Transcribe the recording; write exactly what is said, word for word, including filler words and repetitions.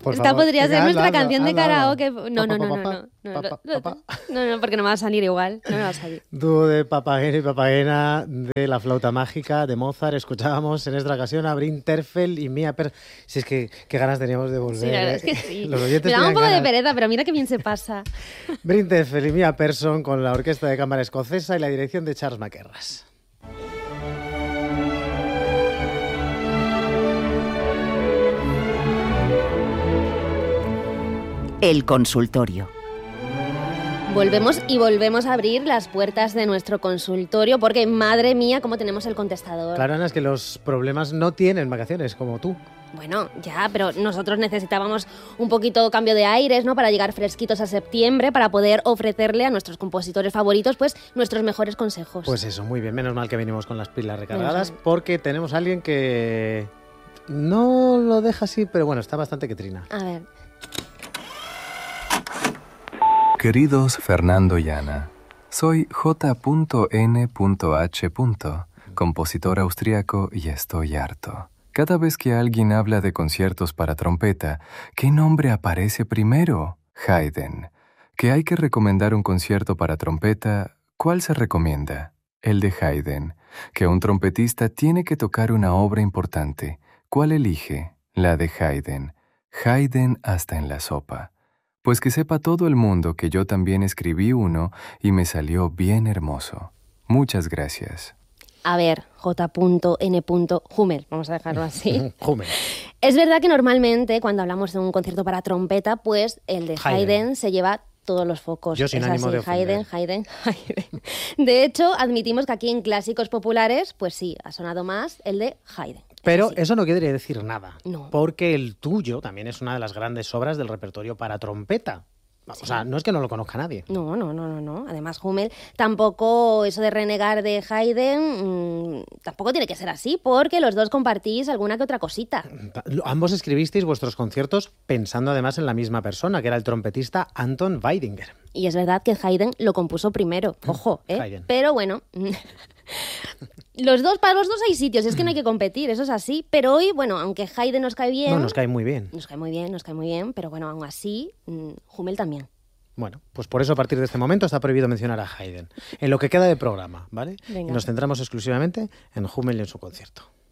Por Esta favor, podría venga, ser nuestra hazla, canción de hazla, hazla. karaoke. No, no, no, no, Papá, no. No, papá, no, papá. no, no, porque no me va a salir igual. No me va a salir. Dúo de Papageno y Papagena de La flauta mágica de Mozart. Escuchábamos en esta ocasión a Bryn Terfel y Mia Per... Si es que qué ganas teníamos de volver. Sí, la verdad ¿eh? es que sí. Los oyentes Me da un tenían poco de ganas. pereza, pero mira qué bien se pasa. Bryn Terfel y Mia Persson con la Orquesta de Cámara Escocesa y la dirección de Charles Mackerras. El consultorio. Volvemos y volvemos a abrir las puertas de nuestro consultorio porque, madre mía, cómo tenemos el contestador. Claro, Ana, es que los problemas no tienen vacaciones, como tú. Bueno, ya, pero nosotros necesitábamos un poquito cambio de aires, ¿no? Para llegar fresquitos a septiembre, para poder ofrecerle a nuestros compositores favoritos, pues, nuestros mejores consejos. Pues eso, muy bien. Menos mal que venimos con las pilas recargadas, Menos mal. porque tenemos a alguien que no lo deja así, pero bueno, está bastante que trina. A ver, Queridos Fernando y Ana, soy J N H, compositor austriaco y estoy harto. Cada vez que alguien habla de conciertos para trompeta, ¿qué nombre aparece primero? Haydn. ¿Que hay que recomendar un concierto para trompeta? ¿Cuál se recomienda? El de Haydn. ¿Que un trompetista tiene que tocar una obra importante? ¿Cuál elige? La de Haydn. Haydn hasta en la sopa. Pues que sepa todo el mundo que yo también escribí uno y me salió bien hermoso. Muchas gracias. a ver, J N Hummel, vamos a dejarlo así. Hummel. Es verdad que normalmente cuando hablamos de un concierto para trompeta, pues el de Haydn, Haydn. se lleva todos los focos. Yo sin es ánimo así, de ofender. Haydn, Haydn, Haydn. De hecho, admitimos que aquí en clásicos populares, pues sí, ha sonado más el de Haydn. Pero así. eso no quiere decir nada, No. porque el tuyo también es una de las grandes obras del repertorio para trompeta. O Sí. sea, no es que no lo conozca nadie. No, no, no, no, no. Además, Hummel, tampoco eso de renegar de Haydn, mmm, tampoco tiene que ser así, porque los dos compartís alguna que otra cosita. Ambos escribisteis vuestros conciertos pensando además en la misma persona, que era el trompetista Anton Weidinger. Y es verdad que Haydn lo compuso primero, ojo, ¿eh? Haydn. Pero bueno, los dos, para los dos hay sitios, es que no hay que competir, eso es así. Pero hoy, bueno, aunque Haydn nos cae bien... No, nos cae muy bien. Nos cae muy bien, nos cae muy bien, pero bueno, aún así, mmm, Hummel también. Bueno, pues por eso a partir de este momento está prohibido mencionar a Haydn. En lo que queda de programa, ¿vale? Venga. Y nos centramos exclusivamente en Hummel y en su concierto.